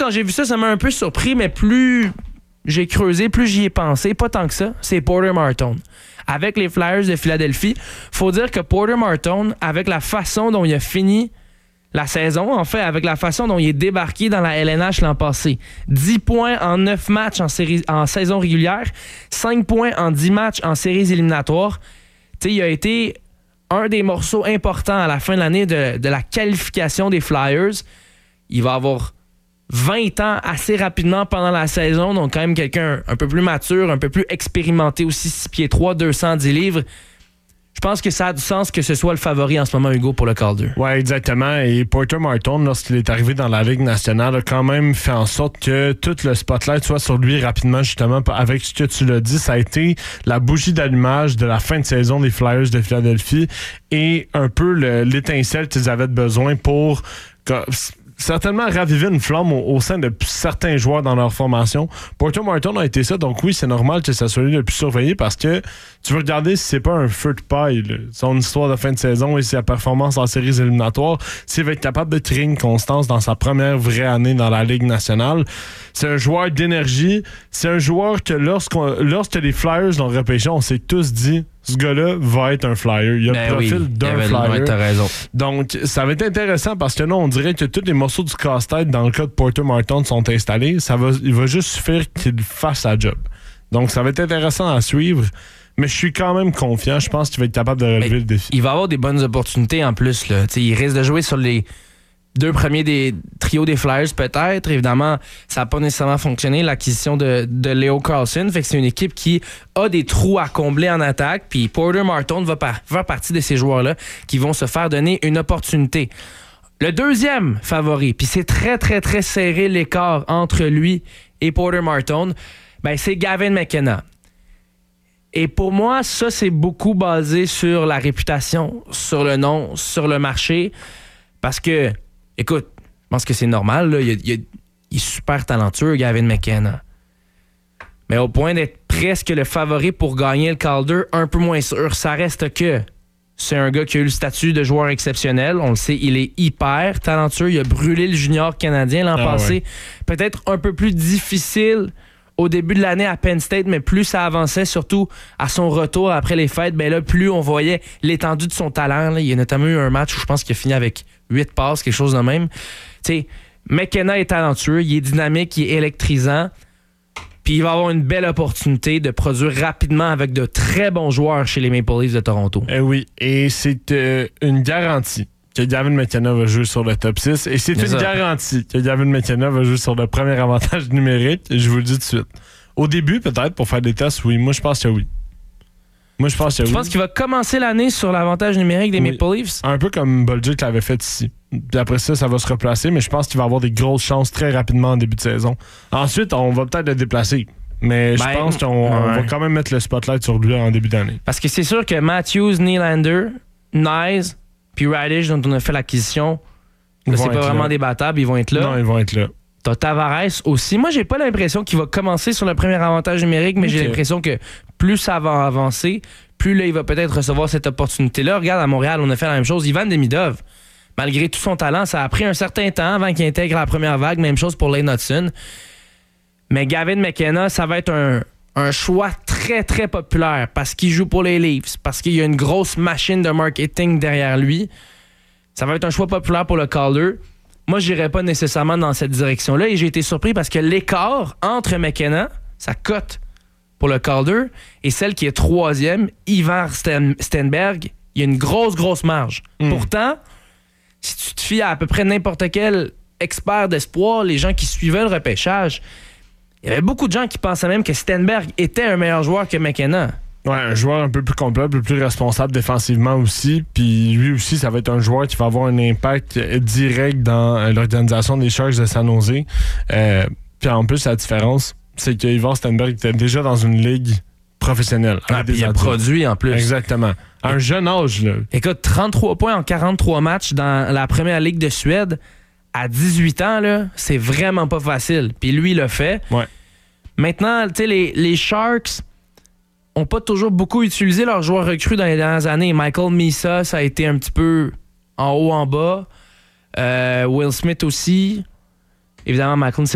quand j'ai vu ça m'a un peu surpris, mais plus j'ai creusé, plus j'y ai pensé. Pas tant que ça. C'est Porter Martone. Avec les Flyers de Philadelphie, faut dire que Porter Martone, avec la façon dont il a fini la saison, en fait, avec la façon dont il est débarqué dans la LNH l'an passé. 10 points en 9 matchs en saison régulière, 5 points en 10 matchs en séries éliminatoires. Tu sais, il a été un des morceaux importants à la fin de l'année de la qualification des Flyers. Il va avoir 20 ans assez rapidement pendant la saison, donc quand même quelqu'un un peu plus mature, un peu plus expérimenté aussi, 6 pieds 3, 210 livres. Je pense que ça a du sens que ce soit le favori en ce moment, Hugo, pour le Calder. Oui, exactement. Et Porter Martone, lorsqu'il est arrivé dans la Ligue nationale, a quand même fait en sorte que tout le spotlight soit sur lui rapidement, justement, avec ce que tu l'as dit. Ça a été la bougie d'allumage de la fin de saison des Flyers de Philadelphie et un peu l'étincelle qu'ils avaient besoin pour certainement raviver une flamme au sein de certains joueurs dans leur formation. Porter Martone a été ça, donc oui, c'est normal que ça soit lui le plus surveillé parce que tu veux regarder si c'est pas un feu de paille, là, son histoire de fin de saison et sa performance en séries éliminatoires, s'il va être capable de créer une constance dans sa première vraie année dans la Ligue nationale. C'est un joueur d'énergie, c'est un joueur que lorsque les Flyers l'ont repêché, on s'est tous dit ce gars-là va être un Flyer. Il a le profil d'un Flyer. Ouais, t'as raison. Donc, ça va être intéressant parce que là, on dirait que tous les morceaux du casse-tête dans le cas de Porter Martone sont installés. Il va juste suffire qu'il fasse sa job. Donc, ça va être intéressant à suivre. Mais je suis quand même confiant. Je pense qu'il va être capable de relever le défi. Il va avoir des bonnes opportunités en plus. Là. Il risque de jouer sur les 2 premiers des trios des Flyers, peut-être. Évidemment, ça n'a pas nécessairement fonctionné, l'acquisition de Leo Carlsson. Fait que c'est une équipe qui a des trous à combler en attaque. Puis Porter Martone va faire partie de ces joueurs-là qui vont se faire donner une opportunité. Le deuxième favori, puis c'est très, très, très serré l'écart entre lui et Porter Martone, ben c'est Gavin McKenna. Et pour moi, ça, c'est beaucoup basé sur la réputation, sur le nom, sur le marché. Parce que, écoute, je pense que c'est normal. Là, il est super talentueux, Gavin McKenna. Mais au point d'être presque le favori pour gagner le Calder, un peu moins sûr. Ça reste que c'est un gars qui a eu le statut de joueur exceptionnel. On le sait, il est hyper talentueux. Il a brûlé le junior canadien l'an passé. Ouais. Peut-être un peu plus difficile au début de l'année à Penn State, mais plus ça avançait, surtout à son retour après les fêtes, ben là, plus on voyait l'étendue de son talent. Là. Il y a notamment eu un match où je pense qu'il a fini avec 8 passes, quelque chose de même. Tu sais, McKenna est talentueux, il est dynamique, il est électrisant, puis il va avoir une belle opportunité de produire rapidement avec de très bons joueurs chez les Maple Leafs de Toronto. Oui, et c'est une garantie que Gavin McKenna va jouer sur le top 6. Et c'est une garantie que Gavin McKenna va jouer sur le premier avantage numérique. Et je vous le dis tout de suite. Au début, peut-être, pour faire des tests, oui. Moi, je pense que oui. Tu penses qu'il va commencer l'année sur l'avantage numérique des Maple Leafs? Un peu comme Bolduc l'avait fait ici. Puis après ça va se replacer, mais je pense qu'il va avoir des grosses chances très rapidement en début de saison. Ensuite, on va peut-être le déplacer. Mais je pense qu'on va quand même mettre le spotlight sur lui en début d'année. Parce que c'est sûr que Matthews, Nylander, Nyes, puis Radish, dont on a fait l'acquisition, là, c'est pas vraiment débattable, ils vont être là. Non, ils vont être là. T'as Tavares aussi. Moi, j'ai pas l'impression qu'il va commencer sur le premier avantage numérique, mais j'ai l'impression que plus ça va avancer, plus là, il va peut-être recevoir cette opportunité-là. Regarde, à Montréal, on a fait la même chose. Ivan Demidov, malgré tout son talent, ça a pris un certain temps avant qu'il intègre la première vague. Même chose pour Lane Hudson. Mais Gavin McKenna, ça va être un choix très, très populaire parce qu'il joue pour les Leafs, parce qu'il y a une grosse machine de marketing derrière lui. Ça va être un choix populaire pour le Calder. Moi, je n'irais pas nécessairement dans cette direction-là et j'ai été surpris parce que l'écart entre McKenna, sa cote pour le Calder, et celle qui est troisième, Ivar Stenberg, il y a une grosse, grosse marge. Pourtant, si tu te fies à peu près n'importe quel expert d'espoir, les gens qui suivaient le repêchage, il y avait beaucoup de gens qui pensaient même que Stenberg était un meilleur joueur que McKenna. Ouais, un joueur un peu plus complet, un peu plus responsable défensivement aussi. Puis lui aussi, ça va être un joueur qui va avoir un impact direct dans l'organisation des Sharks de San Jose. Puis en plus, la différence, c'est que Ivar Stenberg était déjà dans une ligue professionnelle. Puis il a produit en plus. Exactement. À un jeune âge, là. Écoute, 33 points en 43 matchs dans la première ligue de Suède. À 18 ans, là, c'est vraiment pas facile. Puis lui, il l'a fait. Ouais. Maintenant, tu sais, les Sharks n'ont pas toujours beaucoup utilisé leurs joueurs recrues dans les dernières années. Michael Misa, ça a été un petit peu en haut, en bas. Will Smith aussi. Évidemment, Michael